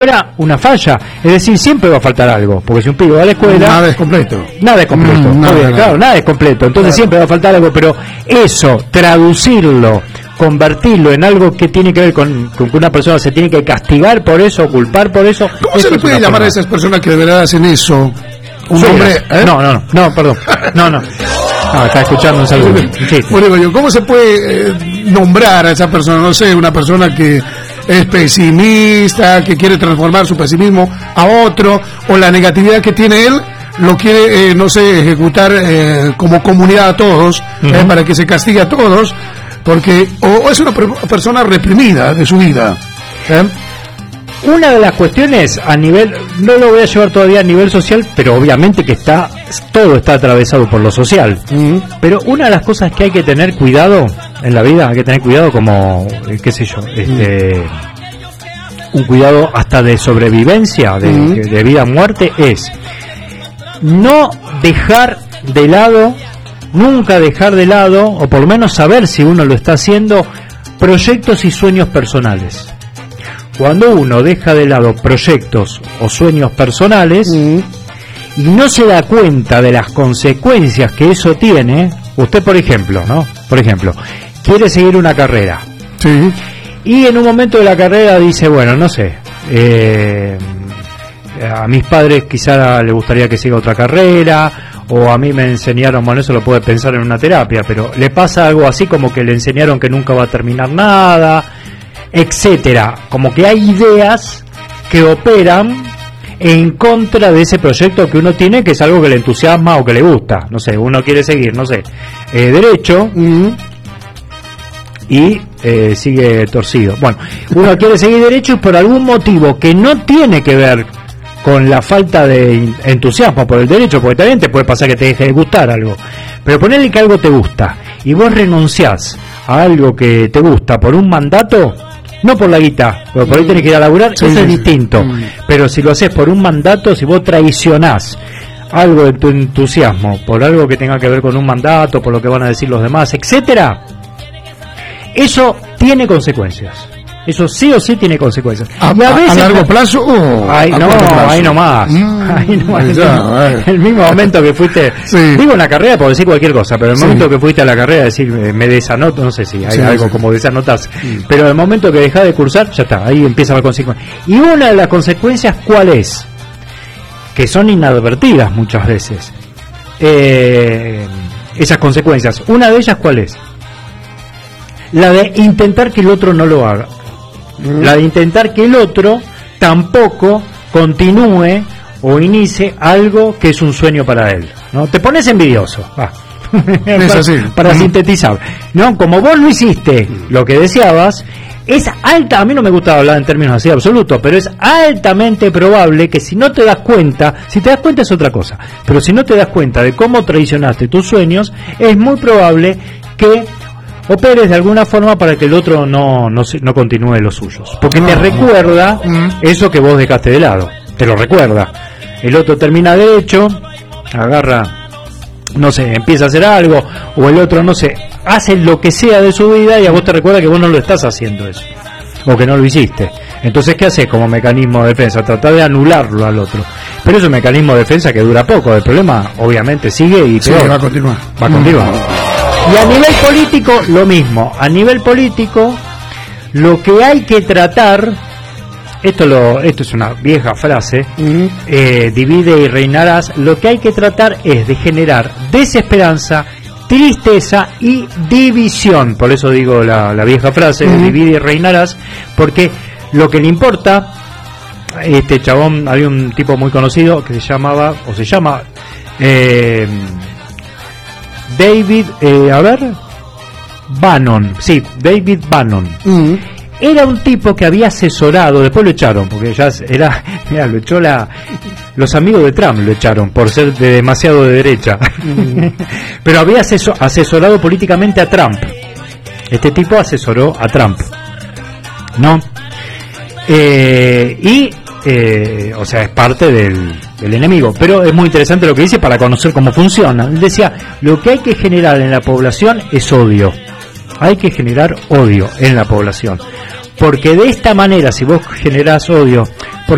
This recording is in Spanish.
era una falla, es decir, siempre va a faltar algo, porque si un pibe va a la escuela, nada es completo, nada es completo, claro, nada es completo, entonces siempre va a faltar algo, pero eso, traducirlo, convertirlo en algo que tiene que ver con que una persona se tiene que castigar por eso, culpar por eso. ¿Cómo se le puede llamar a esas personas que de verdad hacen eso? Un hombre, no, perdón, no, está escuchando un saludo. Sí. Bueno, yo, ¿cómo se puede nombrar a esa persona? No sé, una persona que es pesimista, que quiere transformar su pesimismo a otro, o la negatividad que tiene él lo quiere, no sé, ejecutar como comunidad a todos, para que se castigue a todos, porque o es una persona reprimida de su vida. Una de las cuestiones a nivel, no lo voy a llevar todavía a nivel social, pero obviamente que todo está atravesado por lo social. Pero una de las cosas que hay que tener cuidado en la vida, hay que tener cuidado como, qué sé yo, un cuidado hasta de sobrevivencia, de vida o muerte, es no dejar de lado, nunca dejar de lado, o por lo menos saber si uno lo está haciendo, proyectos y sueños personales. Cuando uno deja de lado proyectos o sueños personales y no se da cuenta de las consecuencias que eso tiene, usted por ejemplo, quiere seguir una carrera. Sí. Y en un momento de la carrera dice, bueno, no sé, a mis padres quizá les gustaría que siga otra carrera, o a mí me enseñaron, bueno, eso lo puede pensar en una terapia, pero le pasa algo así como que le enseñaron que nunca va a terminar nada, etcétera, como que hay ideas que operan en contra de ese proyecto que uno tiene, que es algo que le entusiasma o que le gusta. No sé, uno quiere seguir, derecho y sigue torcido. Bueno, uno quiere seguir derecho y por algún motivo que no tiene que ver con la falta de entusiasmo por el derecho, porque también te puede pasar que te deje de gustar algo, pero ponerle que algo te gusta y vos renunciás a algo que te gusta por un mandato, no por la guita, porque por ahí tenés que ir a laburar, eso es distinto. Pero si lo haces por un mandato, si vos traicionás algo de tu entusiasmo por algo que tenga que ver con un mandato, por lo que van a decir los demás, etcétera, eso tiene consecuencias. Eso sí o sí tiene consecuencias. Y a veces, ¿a largo plazo o ahí nomás. El mismo momento que fuiste, digo en la carrera por decir cualquier cosa, pero el momento que fuiste a la carrera, decir me desanoto, no sé si hay algo como desanotas, pero el momento que dejás de cursar, ya está, ahí empieza la consecuencia. Y una de las consecuencias, ¿cuál es? Que son inadvertidas muchas veces. Esas consecuencias. Una de ellas, ¿cuál es? La de intentar que el otro no lo haga. La de intentar que el otro tampoco continúe o inicie algo que es un sueño para él, ¿no? Te pones envidioso, para sintetizar, ¿no? Como vos lo hiciste, lo que deseabas, es alta, a mí no me gusta hablar en términos así absolutos, pero es altamente probable que si no te das cuenta, si te das cuenta es otra cosa, pero si no te das cuenta de cómo traicionaste tus sueños, es muy probable que operes de alguna forma para que el otro no continúe los suyos, porque te recuerda eso que vos dejaste de lado, te lo recuerda. El otro termina derecho, agarra, no sé, empieza a hacer algo, o el otro, no sé, hace lo que sea de su vida y a vos te recuerda que vos no lo estás haciendo eso, o que no lo hiciste. Entonces, ¿qué haces como mecanismo de defensa? Tratar de anularlo al otro. Pero es un mecanismo de defensa que dura poco. El problema, obviamente, sigue y peor. Va a continuar. Y a nivel político, lo mismo. A nivel político, lo que hay que tratar, esto es una vieja frase, divide y reinarás, lo que hay que tratar es de generar desesperanza, tristeza y división. Por eso digo la vieja frase, divide y reinarás, porque lo que le importa, este chabón, había un tipo muy conocido que se llama David Bannon, David Bannon. Era un tipo que había asesorado, después lo echaron, porque ya era, lo echó los amigos de Trump lo echaron por ser demasiado de derecha. Pero había asesorado políticamente a Trump. Este tipo asesoró a Trump, ¿no? O sea, es parte del enemigo, pero es muy interesante lo que dice para conocer cómo funciona. Él decía, lo que hay que generar en la población es odio. Hay que generar odio en la población, porque de esta manera, si vos generás odio,